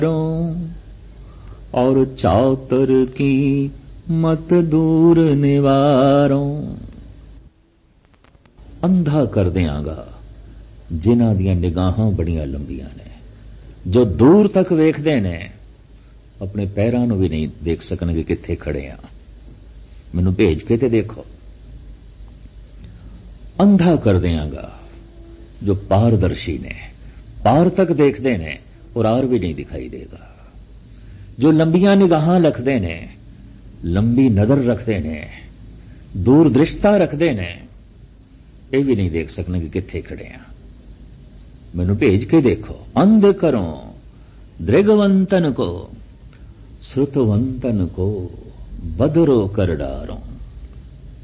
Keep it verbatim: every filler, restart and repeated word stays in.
और चातर की मत दूर निवारों। अंधा कर दियांगा जिन्हां दियां निगाहां बड़ियां लंबियां ने, जो दूर तक वेखदे ने अपने पैरां नूं भी नहीं देख सकणगे कित्थे खड़े आ, मैनूं भेज के ते देखो। अंधा कर दियांगा जो पारदर्शी ने, पार तक देखते ने और आर भी नहीं दिखाई देगा। जो लंबियां निगाहां रखते ने, लंबी नजर रखते ने, दूरदृष्टा रखते ने, ये भी नहीं देख सकने कि कित्थे खड़े आ, मैनू भेज के देखो। अंध करो दृगवंतन को, श्रुतवंतन को बदरो कर डारो।